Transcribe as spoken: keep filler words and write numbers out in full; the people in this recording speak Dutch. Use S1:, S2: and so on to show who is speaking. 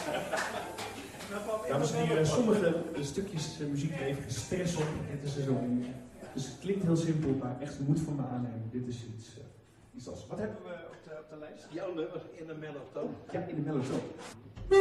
S1: Dames en heren, sommige stukjes muziek leveren stress op. Het is er zo een. Dus het klinkt heel simpel, maar echt de moed van me aannemen. Dit is iets, uh, iets als. Wat hebben we op de, op de lijst?
S2: Jouw nummer in de mellotoon.
S1: Ja, in de mellotoon.